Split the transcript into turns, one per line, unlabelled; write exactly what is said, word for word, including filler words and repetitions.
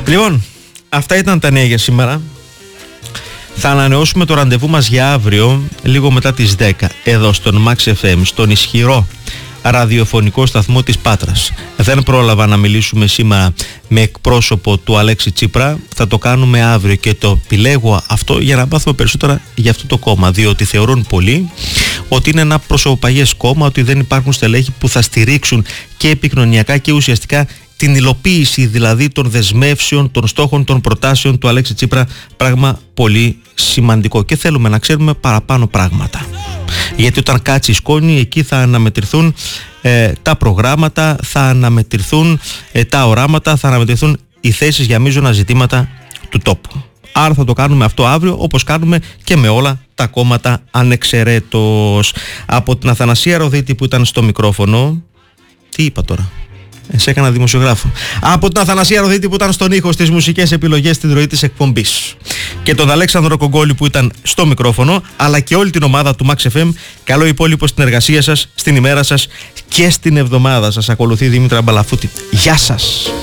Λοιπόν, αυτά ήταν τα νέα για σήμερα. Θα ανανεώσουμε το ραντεβού μας για αύριο, λίγο μετά τις δέκα, εδώ στον Max εφ εμ, στον ισχυρό ραδιοφωνικό σταθμό της Πάτρας. Δεν πρόλαβα να μιλήσουμε σήμερα με εκπρόσωπο του Αλέξη Τσίπρα. Θα το κάνουμε αύριο και το επιλέγω αυτό για να μάθουμε περισσότερα για αυτό το κόμμα, διότι θεωρούν πολλοί ότι είναι ένα προσωπαγές κόμμα, ότι δεν υπάρχουν στελέχη που θα στηρίξουν και επικοινωνιακά και ουσιαστικά την υλοποίηση δηλαδή των δεσμεύσεων, των στόχων, των προτάσεων του Αλέξη Τσίπρα, πράγμα πολύ σημαντικό και θέλουμε να ξέρουμε παραπάνω πράγματα. Γιατί όταν κάτσει η σκόνη, εκεί θα αναμετρηθούν ε, τα προγράμματα, θα αναμετρηθούν ε, τα οράματα, θα αναμετρηθούν οι θέσεις για μείζωνα ζητήματα του τόπου. Άρα θα το κάνουμε αυτό αύριο, όπως κάνουμε και με όλα τα κόμματα ανεξαιρέτως. Από την Αθανασία Ροδίτη που ήταν στο μικρόφωνο, τι είπα τώρα, σε έκανα δημοσιογράφο. Από την Αθανασία Ροδίτη που ήταν στον ήχο, στις μουσικές επιλογές, στην ροή της εκπομπής. Και τον Αλέξανδρο Κογκόλη που ήταν στο μικρόφωνο, αλλά και όλη την ομάδα του Max εφ εμ. Καλό υπόλοιπο στην εργασία σας, στην ημέρα σας και στην εβδομάδα σας. Ακολουθεί Δήμητρα Μπαλαφούτη. Γεια σας.